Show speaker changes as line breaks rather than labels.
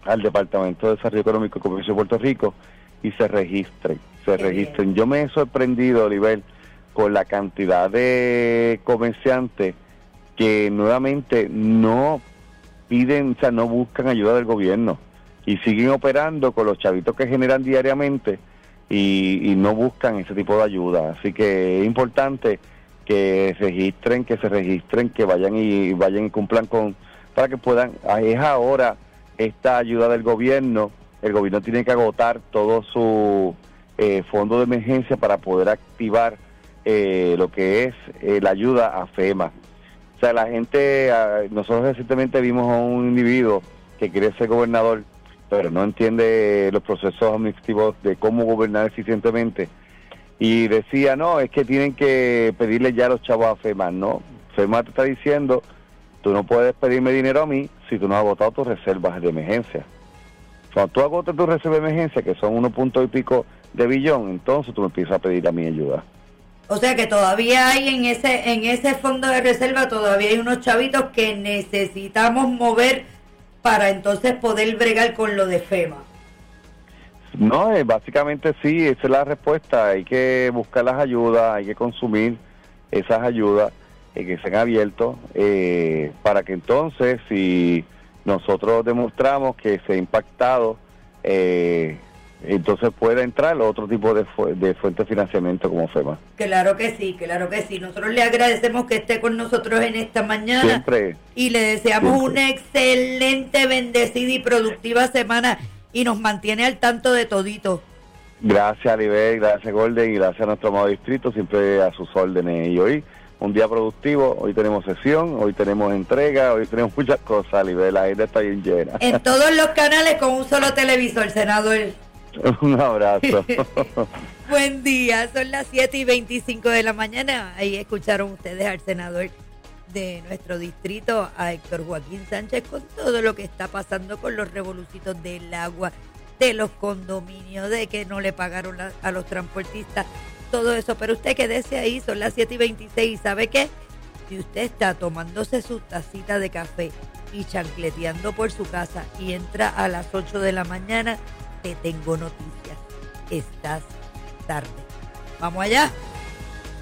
al Departamento de Desarrollo Económico y Comercio de Puerto Rico y se registren. Yo me he sorprendido, Oliver, con la cantidad de comerciantes que nuevamente no piden, o sea, no buscan ayuda del gobierno y siguen operando con los chavitos que generan diariamente y no buscan ese tipo de ayuda. Así que es importante que se registren, que vayan y cumplan para que puedan, es ahora esta ayuda del gobierno. El gobierno tiene que agotar todo su fondo de emergencia para poder activar lo que es la ayuda a FEMA. O sea, la gente, nosotros recientemente vimos a un individuo que quiere ser gobernador, pero no entiende los procesos administrativos de cómo gobernar eficientemente. Y decía, no, es que tienen que pedirle ya a los chavos a FEMA. No, FEMA te está diciendo, tú no puedes pedirme dinero a mí si tú no has agotado tus reservas de emergencia. Cuando tú agotas tus reservas de emergencia, que son 1 y pico de billón, entonces tú me empiezas a pedir a mí ayuda.
O sea que todavía hay en ese fondo de reserva, todavía hay unos chavitos que necesitamos mover para entonces poder bregar con lo de FEMA.
No, básicamente sí, esa es la respuesta. Hay que buscar las ayudas, hay que consumir esas ayudas que sean abiertos para que entonces, si nosotros demostramos que se ha impactado, entonces pueda entrar otro tipo de fuente de financiamiento como FEMA.
Claro que sí, claro que sí. Nosotros le agradecemos que esté con nosotros en esta mañana.
Siempre.
Y le deseamos una excelente, bendecida y productiva semana y nos mantiene al tanto de todito. Gracias,
Alibel, gracias, Golden, y gracias a nuestro amado distrito, siempre a sus órdenes. Y hoy, un día productivo, hoy tenemos sesión, hoy tenemos entrega, hoy tenemos muchas cosas, Alibel, la gente está bien llena.
En todos los canales con un solo televisor, senador.
Un abrazo.
Buen día, son las 7:25 de la mañana. Ahí escucharon ustedes al senador de nuestro distrito, a Héctor Joaquín Sánchez, con todo lo que está pasando con los revolucitos del agua, de los condominios, de que no le pagaron a los transportistas, todo eso. Pero usted quédese ahí, son las 7:26. ¿Sabe qué? Si usted está tomándose su tacita de café y chancleteando por su casa y entra a las 8 de la mañana, te tengo noticias. Estás tarde. Vamos allá.